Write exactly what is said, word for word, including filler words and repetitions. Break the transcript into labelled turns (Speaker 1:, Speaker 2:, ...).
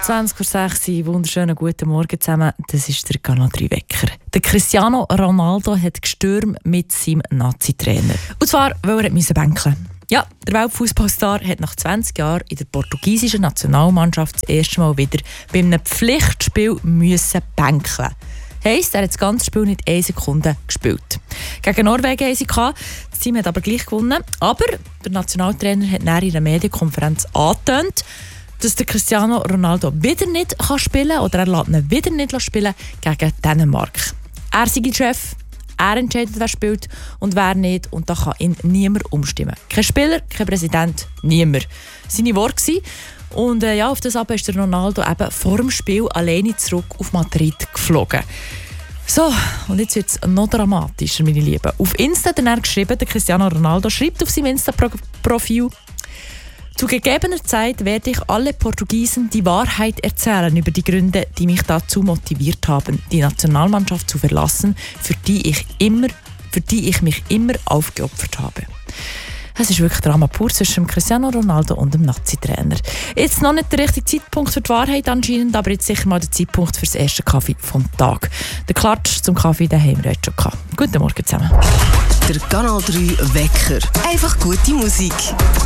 Speaker 1: zwanzig vor sechs, wunderschönen guten Morgen zusammen. Das ist der Kanal drei Wecker. Der Cristiano Ronaldo hat gestürmt mit seinem Nazi-Trainer. Und zwar, weil er musste bänkeln. Ja, der Weltfußballstar hat nach zwanzig Jahren in der portugiesischen Nationalmannschaft das erste Mal wieder bei einem Pflichtspiel müssen bänkeln. Heisst, er hat das ganze Spiel nicht eine Sekunde gespielt. Gegen Norwegen haben sie gehabt. Das Team hat aber gleich gewonnen. Aber der Nationaltrainer hat nach einer Medienkonferenz angetönt, dass der Cristiano Ronaldo wieder nicht spielen kann oder er lässt ihn wieder nicht spielen gegen Dänemark. Er sei der Chef, er entscheidet, wer spielt und wer nicht. Und da kann ihn niemand umstimmen. Kein Spieler, kein Präsident, niemand. Seine Worte. Und äh, ja, auf das aber ist der Ronaldo eben vor dem Spiel alleine zurück auf Madrid geflogen. So, und jetzt wird es noch dramatischer, meine Lieben. Auf Insta hat er geschrieben, der Cristiano Ronaldo schreibt auf seinem Insta-Profil: Zu gegebener Zeit werde ich alle Portugiesen die Wahrheit erzählen über die Gründe, die mich dazu motiviert haben, die Nationalmannschaft zu verlassen, für die ich, immer, für die ich mich immer aufgeopfert habe. Es ist wirklich Drama pur zwischen Cristiano Ronaldo und dem Nazi-Trainer. Jetzt noch nicht der richtige Zeitpunkt für die Wahrheit anscheinend, aber jetzt sicher mal der Zeitpunkt für das erste Kaffee vom Tag. Den Klatsch zum Kaffee, den haben wir heute schon gehabt. Guten Morgen zusammen.
Speaker 2: Der Kanal drei Wecker. Einfach gute Musik.